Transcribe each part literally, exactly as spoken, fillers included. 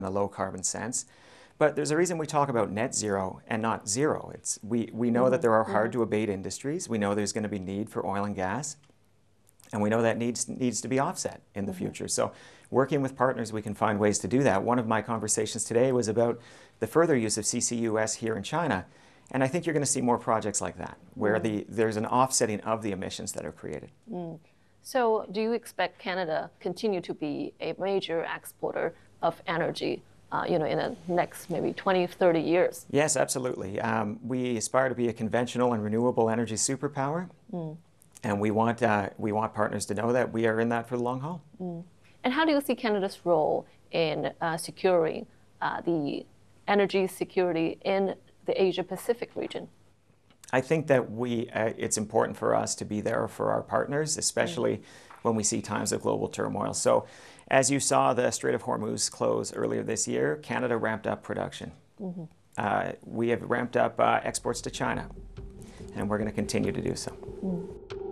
in a low carbon sense. But there's a reason we talk about net zero and not zero. It's, we, we know mm-hmm. that there are hard to abate industries. We know there's going to be need for oil and gas. And we know that needs, needs to be offset in the mm-hmm. future. So working with partners, we can find ways to do that. One of my conversations today was about the further use of C C U S here in China. And I think you're going to see more projects like that, where mm. the, there's an offsetting of the emissions that are created. Mm. So do you expect Canada continue to be a major exporter of energy uh, you know, in the next maybe twenty, thirty years? Yes, absolutely. Um, we aspire to be a conventional and renewable energy superpower. Mm. And we want, uh, we want partners to know that we are in that for the long haul. Mm. And how do you see Canada's role in uh, securing uh, the energy security in the Asia-Pacific region? I think that we, uh, it's important for us to be there for our partners, especially mm. when we see times of global turmoil. So as you saw the Strait of Hormuz close earlier this year, Canada ramped up production. Mm-hmm. uh, we have ramped up uh, exports to China, and we're going to continue to do so. Mm.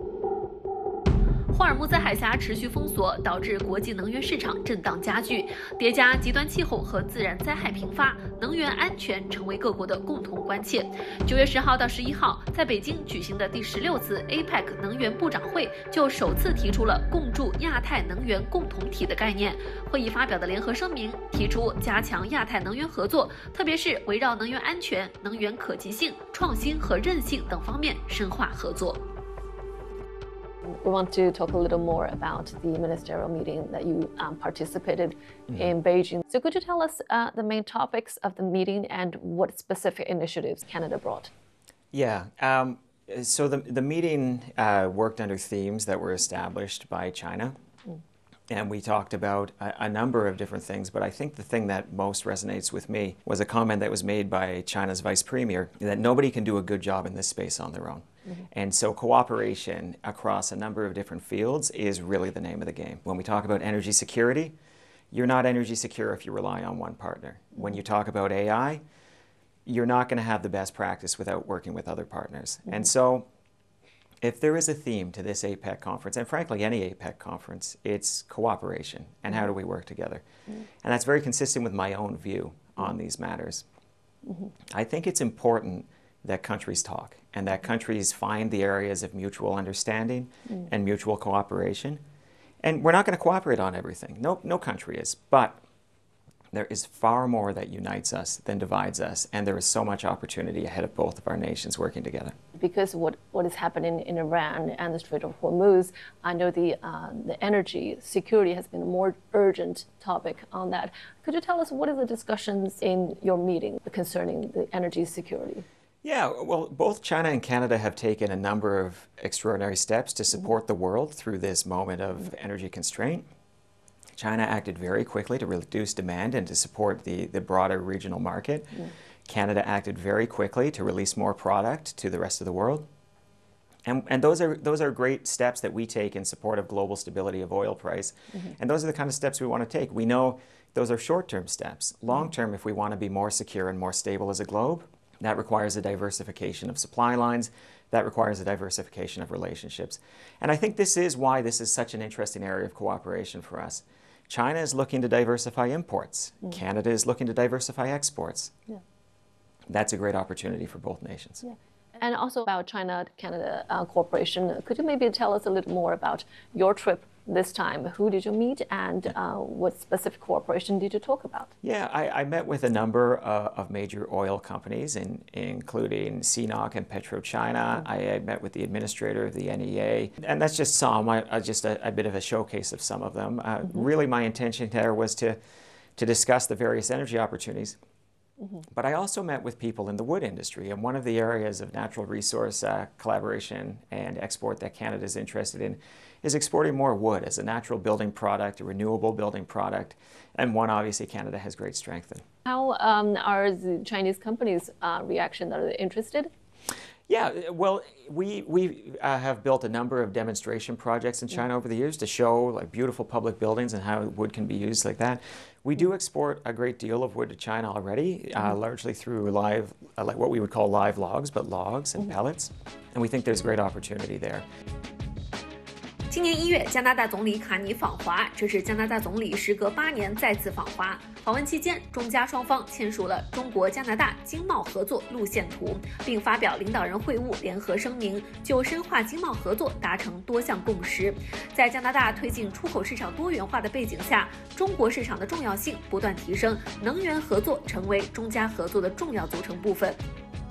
霍尔木兹海峡持续封锁，导致国际能源市场震荡加剧，叠加极端气候和自然灾害频发，能源安全成为各国的共同关切。九月十号到十一号，在北京举行的第十六次 A P E C 能源部长会就首次提出了共筑亚太能源共同体的概念。会议发表的联合声明提出加强亚太能源合作，特别是围绕能源安全、能源可及性、创新和韧性等方面深化合作。 We want to talk a little more about the ministerial meeting that you um, participated mm-hmm. in Beijing. So could you tell us uh, the main topics of the meeting and what specific initiatives Canada brought? Yeah, um, so the, the meeting uh, worked under themes that were established by China. Mm. And we talked about a, a number of different things, but I think the thing that most resonates with me was a comment that was made by China's vice premier that nobody can do a good job in this space on their own. Mm-hmm. And so cooperation across a number of different fields is really the name of the game. When we talk about energy security, you're not energy secure if you rely on one partner. When you talk about A I, you're not going to have the best practice without working with other partners. Mm-hmm. And so if there is a theme to this A P E C conference, and frankly any A P E C conference, it's cooperation and how do we work together. Mm-hmm. And that's very consistent with my own view on these matters. Mm-hmm. I think it's important that countries talk and that countries find the areas of mutual understanding mm. and mutual cooperation. And we're not going to cooperate on everything. No, no country is. But there is far more that unites us than divides us. And there is so much opportunity ahead of both of our nations working together. Because what, what is happening in Iran and the Strait of Hormuz, I know the, uh, the energy security has been a more urgent topic on that. Could you tell us what are the discussions in your meeting concerning the energy security? Yeah, well, both China and Canada have taken a number of extraordinary steps to support the world through this moment of energy constraint. China acted very quickly to reduce demand and to support the, the broader regional market. Mm. Canada acted very quickly to release more product to the rest of the world. And, and those are, those are great steps that we take in support of global stability of oil price. Mm-hmm. And those are the kind of steps we want to take. We know those are short-term steps. Long-term, if we want to be more secure and more stable as a globe, that requires a diversification of supply lines. That requires a diversification of relationships. And I think this is why this is such an interesting area of cooperation for us. China is looking to diversify imports. Mm. Canada is looking to diversify exports. Yeah. That's a great opportunity for both nations. Yeah. And also about China-Canada uh, cooperation, could you maybe tell us a little more about your trip this time? Who did you meet and uh, what specific cooperation did you talk about? Yeah, I, I met with a number uh, of major oil companies, in, including C N O C and PetroChina. Mm-hmm. I, I met with the administrator of the N E A. And that's just some, I, I just a, a bit of a showcase of some of them. Uh, mm-hmm. Really, my intention there was to, to discuss the various energy opportunities. Mm-hmm. But I also met with people in the wood industry, and one of the areas of natural resource uh, collaboration and export that Canada is interested in is exporting more wood as a natural building product, a renewable building product, and one obviously Canada has great strength in. How um, are the Chinese companies' uh, reaction? Are they interested? Yeah, well, we, we uh, have built a number of demonstration projects in China over the years to show like beautiful public buildings and how wood can be used like that. We do export a great deal of wood to China already, uh, largely through live, uh, like what we would call live logs, but logs and pellets. And we think there's great opportunity there. 今年一月，加拿大总理卡尼访华，这是加拿大总理时隔八年再次访华。访问期间，中加双方签署了中国加拿大经贸合作路线图，并发表领导人会晤联合声明，就深化经贸合作达成多项共识。在加拿大推进出口市场多元化的背景下，中国市场的重要性不断提升，能源合作成为中加合作的重要组成部分。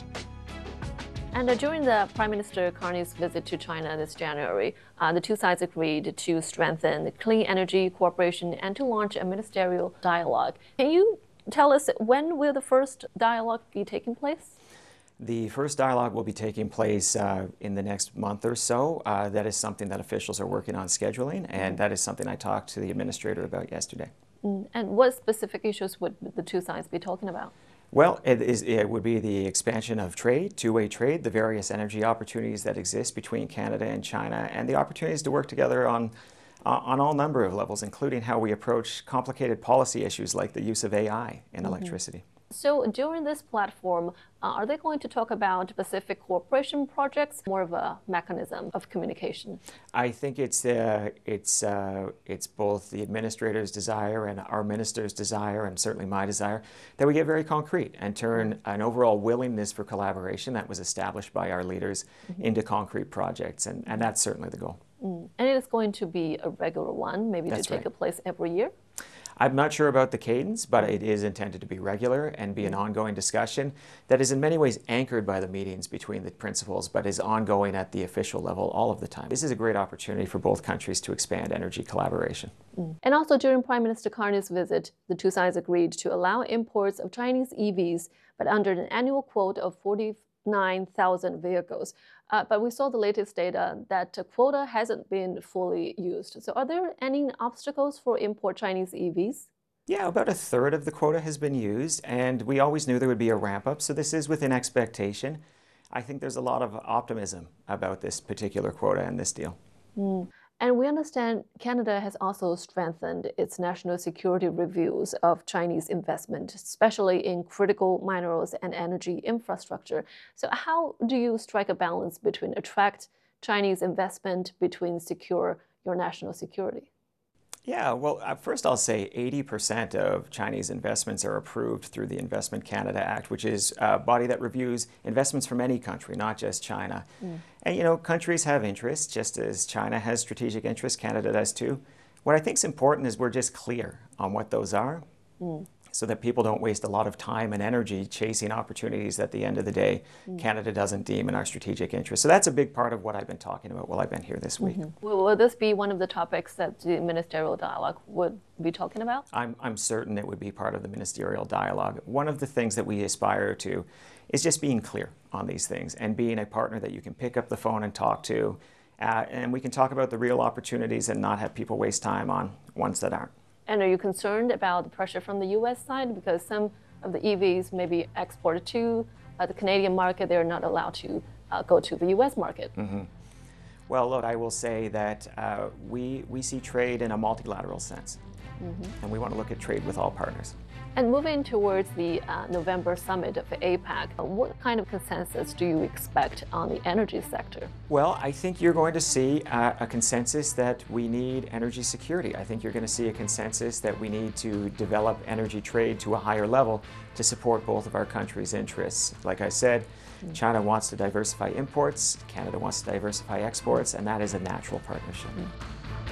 And uh, during the Prime Minister Carney's visit to China this January, uh, the two sides agreed to strengthen clean energy cooperation and to launch a ministerial dialogue. Can you tell us when will the first dialogue be taking place? The first dialogue will be taking place uh, in the next month or so. Uh, that is something that officials are working on scheduling, and that is something I talked to the administrator about yesterday. Mm. And what specific issues would the two sides be talking about? Well, it, is, it would be the expansion of trade, two-way trade, the various energy opportunities that exist between Canada and China, and the opportunities to work together on, uh, on all number of levels, including how we approach complicated policy issues like the use of A I in mm-hmm. electricity. So during this platform, uh, are they going to talk about specific cooperation projects, more of a mechanism of communication? I think it's, uh, it's, uh, it's both the administrator's desire and our minister's desire, and certainly my desire, that we get very concrete and turn an overall willingness for collaboration that was established by our leaders mm-hmm. into concrete projects, and, and that's certainly the goal. Mm. And it is going to be a regular one, maybe that's to take right. place every year? I'm not sure about the cadence, but it is intended to be regular and be an ongoing discussion that is in many ways anchored by the meetings between the principals, but is ongoing at the official level all of the time. This is a great opportunity for both countries to expand energy collaboration. Mm. And also during Prime Minister Carney's visit, the two sides agreed to allow imports of Chinese E Vs, but under an annual quota of forty-nine thousand vehicles. Uh, but we saw the latest data that the quota hasn't been fully used. So are there any obstacles for import Chinese E Vs? Yeah, about a third of the quota has been used, and we always knew there would be a ramp up, so this is within expectation. I think there's a lot of optimism about this particular quota and this deal. Mm. And we understand Canada has also strengthened its national security reviews of Chinese investment, especially in critical minerals and energy infrastructure. So how do you strike a balance between attract Chinese investment, between secure your national security? Yeah, well, uh, first I'll say eighty percent of Chinese investments are approved through the Investment Canada Act, which is a body that reviews investments from any country, not just China. Mm. And, you know, countries have interests, just as China has strategic interests, Canada does too. What I think is important is we're just clear on what those are. Mm. So that people don't waste a lot of time and energy chasing opportunities that at the end of the day mm. Canada doesn't deem in our strategic interest. So that's a big part of what I've been talking about while I've been here this week. Mm-hmm. Will, will this be one of the topics that the ministerial dialogue would be talking about? I'm, I'm certain it would be part of the ministerial dialogue. One of the things that we aspire to is just being clear on these things and being a partner that you can pick up the phone and talk to, uh, and we can talk about the real opportunities and not have people waste time on ones that aren't. And are you concerned about the pressure from the U S side? Because some of the E Vs may be exported to uh, the Canadian market. They're not allowed to uh, go to the U S market. Mm-hmm. Well, look, I will say that uh, we, we see trade in a multilateral sense. Mm-hmm. And we want to look at trade with all partners. And moving towards the uh, November summit of APEC, what kind of consensus do you expect on the energy sector? Well, I think you're going to see uh, a consensus that we need energy security. I think you're going to see a consensus that we need to develop energy trade to a higher level to support both of our countries' interests. Like I said, mm-hmm. China wants to diversify imports, Canada wants to diversify exports, and that is a natural partnership. Mm-hmm.